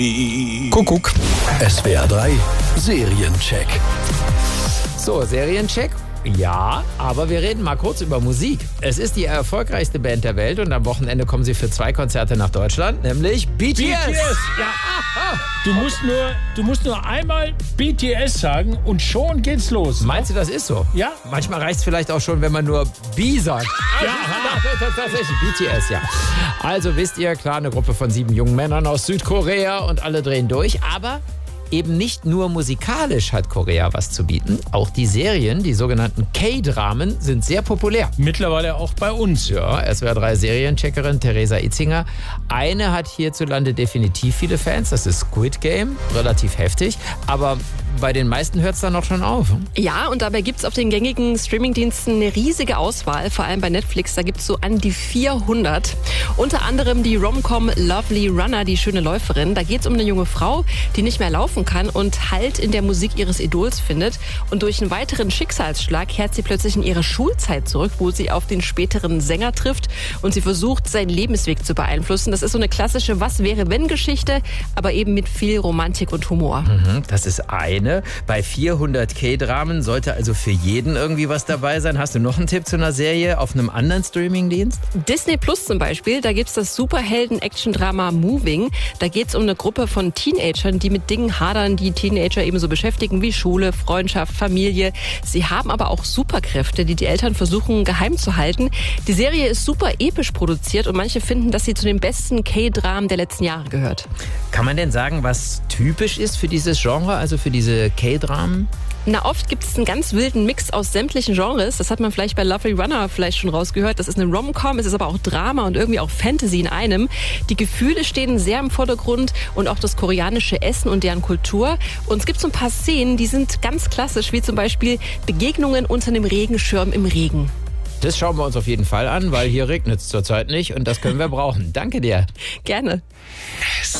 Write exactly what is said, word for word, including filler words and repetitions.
Kuckuck. S W R drei Seriencheck. So, Seriencheck. Ja, aber wir reden mal kurz über Musik. Es ist die erfolgreichste Band der Welt und am Wochenende kommen sie für zwei Konzerte nach Deutschland, nämlich B T S. B T S, ja. Du musst nur, du musst nur einmal B T S sagen und schon geht's los. Meinst du, das ist so? Ja. Manchmal reicht es vielleicht auch schon, wenn man nur B sagt. Ja, ja, tatsächlich. B T S, ja. Also wisst ihr, klar, eine Gruppe von sieben jungen Männern aus Südkorea und alle drehen durch, aber eben nicht nur musikalisch hat Korea was zu bieten. Auch die Serien, die sogenannten K-Dramen, sind sehr populär. Mittlerweile auch bei uns. Ja, S W R drei Seriencheckerin Theresa Itzinger. Eine hat hierzulande definitiv viele Fans, das ist Squid Game, relativ heftig, aber bei den meisten hört es dann auch schon auf. Ja, und dabei gibt es auf den gängigen Streamingdiensten eine riesige Auswahl, vor allem bei Netflix, da gibt es so an die vierhundert. Unter anderem die Rom-Com Lovely Runner, die schöne Läuferin. Da geht es um eine junge Frau, die nicht mehr laufen kann und Halt in der Musik ihres Idols findet. Und durch einen weiteren Schicksalsschlag kehrt sie plötzlich in ihre Schulzeit zurück, wo sie auf den späteren Sänger trifft und sie versucht, seinen Lebensweg zu beeinflussen. Das ist so eine klassische Was-wäre-wenn-Geschichte, aber eben mit viel Romantik und Humor. Mhm, das ist eine. Bei vierhundert K-Dramen sollte also für jeden irgendwie was dabei sein. Hast du noch einen Tipp zu einer Serie auf einem anderen Streamingdienst? Disney Plus zum Beispiel, da gibt's das Superhelden-Action-Drama Moving. Da geht's um eine Gruppe von Teenagern, die mit Dingen hadern, die Teenager eben so beschäftigen wie Schule, Freundschaft, Familie. Sie haben aber auch Superkräfte, die die Eltern versuchen geheim zu halten. Die Serie ist super episch produziert und manche finden, dass sie zu den besten K-Dramen der letzten Jahre gehört. Kann man denn sagen, was typisch ist für dieses Genre, also für diese K-Dramen? Na, oft gibt es einen ganz wilden Mix aus sämtlichen Genres. Das hat man vielleicht bei Lovely Runner vielleicht schon rausgehört. Das ist eine Rom-Com, es ist aber auch Drama und irgendwie auch Fantasy in einem. Die Gefühle stehen sehr im Vordergrund und auch das koreanische Essen und deren Kultur. Und es gibt so ein paar Szenen, die sind ganz klassisch, wie zum Beispiel Begegnungen unter einem Regenschirm im Regen. Das schauen wir uns auf jeden Fall an, weil hier regnet es zurzeit nicht und das können wir brauchen. Danke dir. Gerne.